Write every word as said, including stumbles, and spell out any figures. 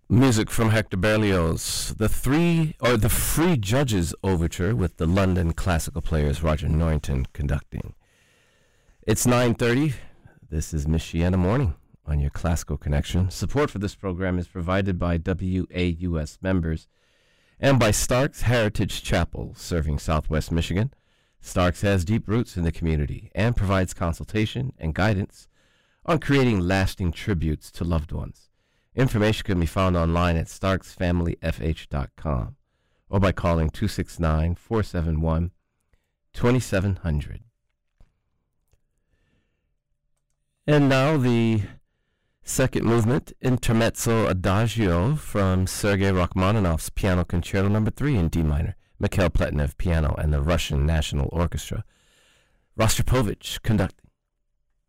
Music from Hector Berlioz, the three or the Free Judges Overture with the London classical players Roger Norrington conducting. It's nine thirty. This is Michiana Morning on your Classical Connection. Support for this program is provided by W A U S members and by Starks Heritage Chapel, serving Southwest Michigan. Starks has deep roots in the community and provides consultation and guidance on creating lasting tributes to loved ones. Information can be found online at starks family f h dot com or by calling two six nine, four seven one, two seven zero zero. And now the second movement, Intermezzo Adagio from Sergei Rachmaninoff's Piano Concerto Number three in D minor. Mikhail Pletnev piano and the Russian National Orchestra. Rostropovich conducting.